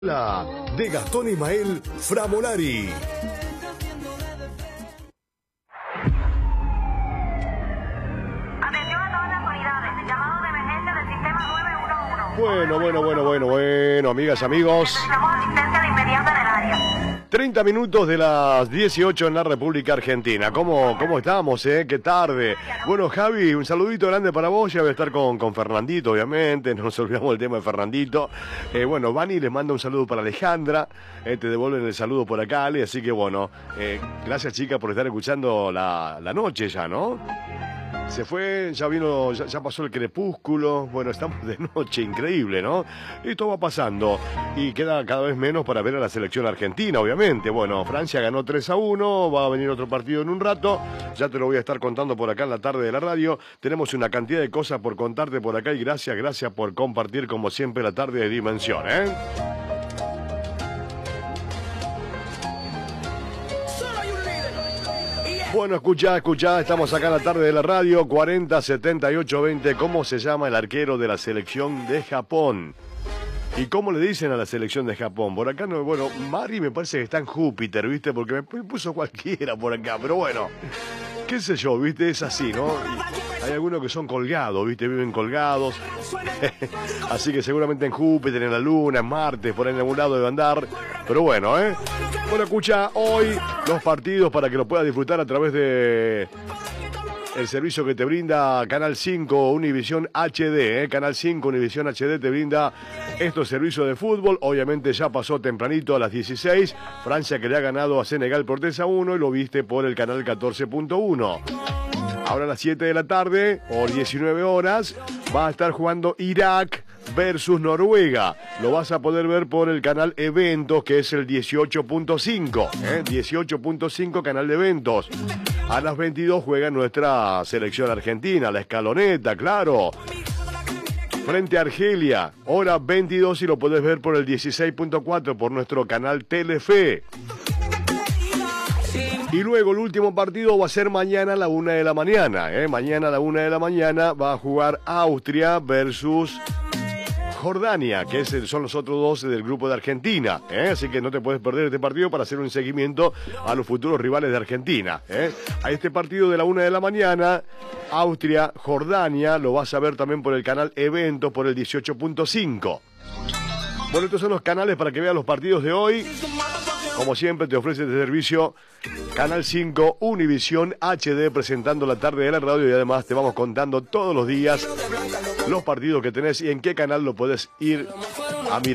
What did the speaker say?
La de Gastón Ismael Framolari. Atención a todas las unidades. Llamado de emergencia del sistema 911. Bueno, amigas, amigos. Necesitamos asistencia de inmediato en el área. 30 minutos de las 18 en la República Argentina. ¿Cómo estamos, Qué tarde. Bueno, Javi, un saludito grande para vos. Ya voy a estar con Fernandito, obviamente. No nos olvidamos del tema de Fernandito. Bueno, Vani les manda un saludo para Alejandra. Te devuelven el saludo por acá, Ale. Así que bueno, gracias, chicas, por estar escuchando la noche ya, ¿no? Se fue, ya pasó el crepúsculo. Bueno, estamos de noche, increíble, ¿no? Esto va pasando y queda cada vez menos para ver a la selección argentina, obviamente. Bueno, Francia ganó 3-1, va a venir otro partido en un rato. Ya te lo voy a estar contando por acá en la tarde de la radio. Tenemos una cantidad de cosas por contarte por acá y gracias por compartir como siempre la tarde de Dimensión, Bueno, escuchá, estamos acá en la tarde de la radio, 40-78-20. ¿Cómo se llama el arquero de la selección de Japón? ¿Y cómo le dicen a la selección de Japón? Por acá no, bueno, Mari me parece que está en Júpiter, ¿viste? Porque me puso cualquiera por acá, pero bueno, qué sé yo, ¿viste? Es así, ¿no? Y hay algunos que son colgados, ¿viste? Viven colgados. Así que seguramente en Júpiter, en la Luna, en Marte, por ahí en algún lado debe andar. Pero bueno, Bueno, escucha hoy los partidos para que los puedas disfrutar a través de el servicio que te brinda Canal 5 Univisión HD, Canal 5 Univisión HD te brinda estos servicios de fútbol. Obviamente ya pasó tempranito a las 16. Francia que le ha ganado a Senegal por 3-1 y lo viste por el canal 14.1. Ahora a las 7 de la tarde, o 19 horas, va a estar jugando Irak versus Noruega. Lo vas a poder ver por el canal Eventos, que es el 18.5. 18.5 canal de eventos. A las 22 juega nuestra selección argentina, la escaloneta, claro. Frente a Argelia, hora 22 y lo podés ver por el 16.4 por nuestro canal Telefe. Y luego el último partido va a ser mañana a la 1 de la mañana. Mañana a la 1 de la mañana va a jugar Austria versus Jordania, que son los otros dos del grupo de Argentina. Así que no te puedes perder este partido para hacer un seguimiento a los futuros rivales de Argentina. A este partido de la 1 de la mañana, Austria, Jordania, lo vas a ver también por el canal Eventos, por el 18.5. Bueno, estos son los canales para que veas los partidos de hoy. Como siempre te ofrece este servicio Canal 5 Univisión HD presentando la tarde de la radio y además te vamos contando todos los días los partidos que tenés y en qué canal lo podés ir a mirar.